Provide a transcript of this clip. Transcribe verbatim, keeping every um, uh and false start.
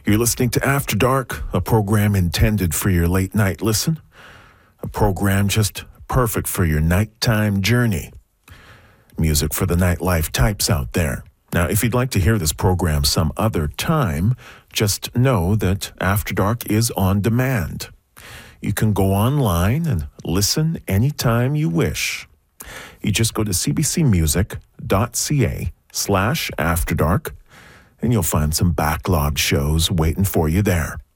You're listening to After Dark, a program intended for your late night listen, a program just perfect for your nighttime journey. Music for the nightlife types out there. Now, if you'd like to hear this program some other time, just know that After Dark is on demand. You can go online and listen anytime you wish. You just go to cbcmusic.ca slash After Dark, and you'll find some backlogged shows waiting for you there.